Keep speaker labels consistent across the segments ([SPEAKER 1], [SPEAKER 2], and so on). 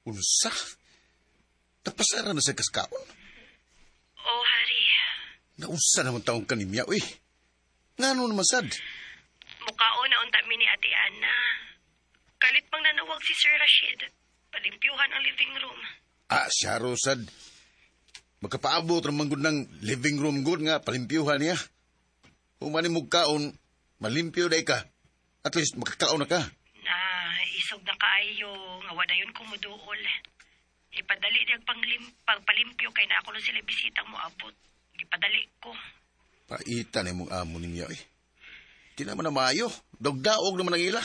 [SPEAKER 1] Unsa? Tapasara na sa kaskaon?
[SPEAKER 2] Oh, Hari.
[SPEAKER 1] Naunsa naman taong kanimya, uy. Ngano naman sad?
[SPEAKER 2] Mukhaon na unta mi ni Ate Ana. Kalit pang nanawag si Sir Rashid. Palimpyuhan ang living room.
[SPEAKER 1] Siya sad. Magkapaabot naman gud ng living room good nga palimpyuhan niya. Kung manimog kaon, malimpyo day ka. At least makakaon na ka.
[SPEAKER 2] Isog na kaayo nga wala yun kumuduol. Ipadali niya pagpalimpyo kay na ako lang sila bisitang mo abot. Ipadali ko.
[SPEAKER 1] Paita na mong amo ninyo eh. Di naman na maayo. Dogdaog naman ang ila.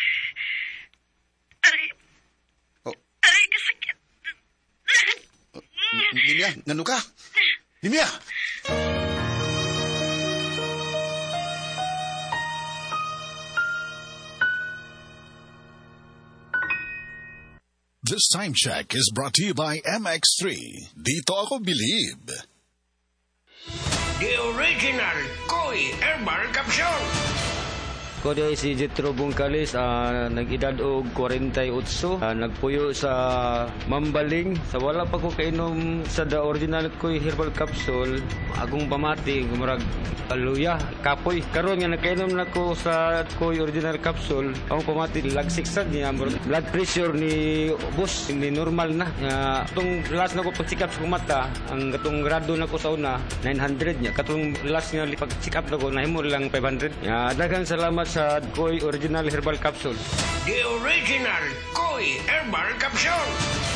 [SPEAKER 2] Aray, kasakit.
[SPEAKER 1] Nimya, ngano ka? Nimya!
[SPEAKER 3] This time check is brought to you by MX3. Dito ako believe.
[SPEAKER 4] The original Koi Herbal Capsule.
[SPEAKER 5] Ko di si Jetro Bungkalis, nag-edad og 48, nagpuyo sa Mambaling. Sa wala pa ko kainom sa the original Koi Herbal Capsule, agong pamati, gumurag luya, kapoy. Karon nga nakainom na ko sa Koi Original Capsule, akong pamati, lagsiksad niya, blood pressure ni boss, ni normal na. Itong last na ko pag-check up sa mata, ang katong grado na ko sa una, 900 niya. Katong last nga pag-check up na ko, nahimo lang 500. Daghang salamat sa Koi Original Herbal Capsule.
[SPEAKER 4] The original Koi Herbal Capsule.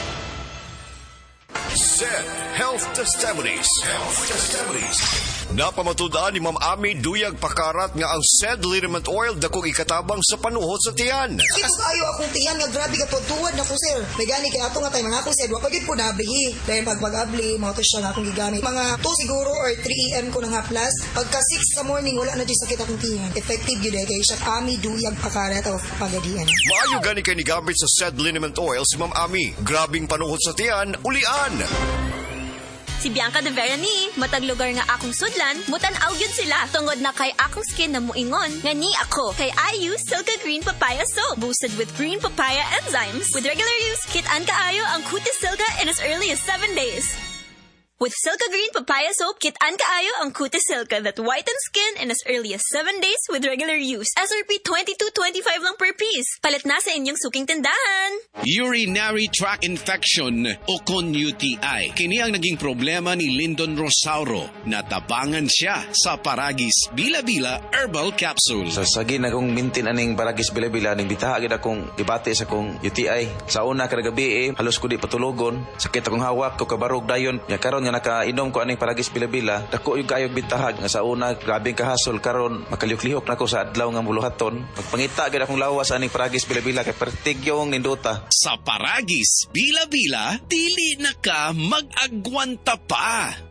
[SPEAKER 6] SED Health Testimonies. Napamatudaan ni Ma'am Ami Duyag Pakarat nga ang SED liniment oil dakong ikatabang sa panuhot sa tiyan.
[SPEAKER 7] Sis, ayo akong tiyan nga grabe ka tuwad na ko, sir. May gani kay ato nga tayo mga akong SED. Wapagid po nabihi. Dahil pag-abli, mga to siya nga akong gigamit. Mga 2 siguro or 3 AM ko na nga plus. Pagka 6 sa morning, wala na di sakit akong tiyan. Effective yun kay siya Ami Duyag Pakarat of Pagadian.
[SPEAKER 6] Maayo gani kay nigamit sa SED liniment oil si Ma'am Ami. Grabing panuhot sa tiyan, ulian.
[SPEAKER 8] Si Bianca de Verani, matag lugar nga akong sudlan, mutan-aw yun sila. Tungod na kay akong skin na muingon, nga ni ako, kay I use Silka Green Papaya Soap, boosted with green papaya enzymes. With regular use, kit-an kaayo ang Cutis Silka in as early as 7 days. With Silka Green Papaya Soap, kit-an kaayo ang Cutis Silka that whitens skin in as early as 7 days with regular use. SRP $22.25 lang per piece. Palit na sa inyong suking tindahan.
[SPEAKER 9] Urinary tract infection o kon UTI. Kini ang naging problema ni Lyndon Rosauro. Natabangan siya sa Paragis Bila-Bila Herbal Capsule.
[SPEAKER 10] Sa sagi na kong mintin aning Paragis Bila-Bila, ning bitahagin akong ibati sa kong UTI. Sa una kadagabi halos ko di patulogon. Sakit akong hawak ko kabarog dayon. Ya karon nga nakainom ko aning Paragis Bila-Bila, dako yung kayog bitahag nga sa una grabing kahasol, karon makalihok-lihok na ko sa adlaw nga muluhaton. Magpangita gid akong lawas aning Paragis Bila-Bila kay pertigyong ninduta.
[SPEAKER 9] Sa Paragis Bila-Bila, dili na ka mag-agwanta pa.